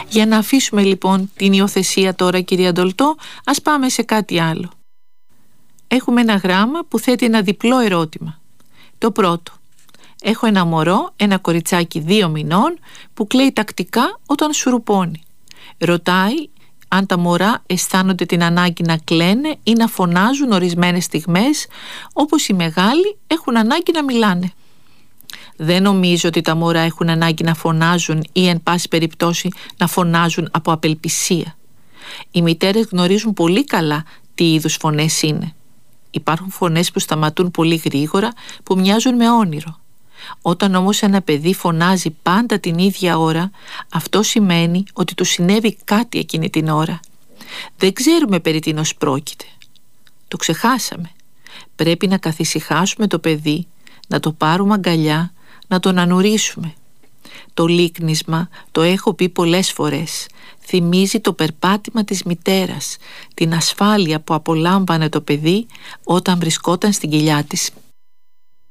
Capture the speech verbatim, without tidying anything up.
Για να αφήσουμε λοιπόν την υιοθεσία τώρα, κυρία Ντολτό, ας πάμε σε κάτι άλλο. Έχουμε ένα γράμμα που θέτει ένα διπλό ερώτημα. Το πρώτο: έχω ένα μωρό, ένα κοριτσάκι δύο μηνών που κλαίει τακτικά όταν σουρουπώνει. Ρωτάει αν τα μωρά αισθάνονται την ανάγκη να κλαίνε ή να φωνάζουν ορισμένες στιγμές, όπως οι μεγάλοι έχουν ανάγκη να μιλάνε. Δεν νομίζω ότι τα μωρά έχουν ανάγκη να φωνάζουν ή εν πάση περιπτώσει να φωνάζουν από απελπισία. Οι μητέρες γνωρίζουν πολύ καλά τι είδους φωνές είναι. Υπάρχουν φωνές που σταματούν πολύ γρήγορα, που μοιάζουν με όνειρο. Όταν όμως ένα παιδί φωνάζει πάντα την ίδια ώρα, αυτό σημαίνει ότι του συνέβη κάτι εκείνη την ώρα. Δεν ξέρουμε περί τίνος πρόκειται. Το ξεχάσαμε. Πρέπει να καθησυχάσουμε το παιδί, να το πάρουμε αγκαλιά, να τον ανουρίσουμε. Το λίκνισμα, το έχω πει πολλές φορές, θυμίζει το περπάτημα της μητέρας, την ασφάλεια που απολάμβανε το παιδί όταν βρισκόταν στην κοιλιά της.